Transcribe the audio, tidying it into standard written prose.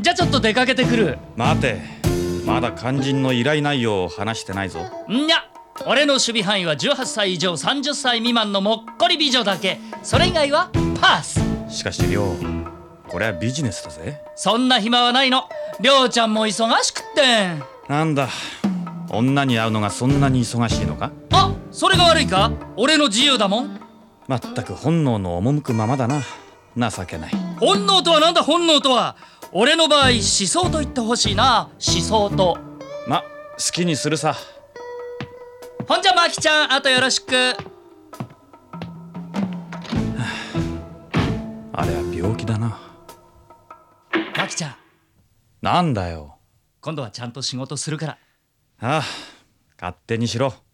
じゃあちょっと出かけてくる。 待て、まだ肝心の依頼内容を話してないぞ。 んにゃ、俺の守備範囲は18歳以上30歳未満のもっこり美女だけ。それ以外はパス。 しかし亮、これはビジネスだぜ。 そんな暇はないの。りょうちゃんも忙しくってん。 なんだ、女に会うのがそんなに忙しいのか。 あ、それが悪いか。俺の自由だもん。 まったく本能の赴くままだな。情けない。 本能とはなんだ。本能とは俺の場合思想と言ってほしいな。思想と。 ま、好きにするさ。 ほんじゃマキちゃん、あとよろしく。 あれは病気だな。 マキちゃん、 なんだよ。 今度はちゃんと仕事するから。 ああ、勝手にしろ。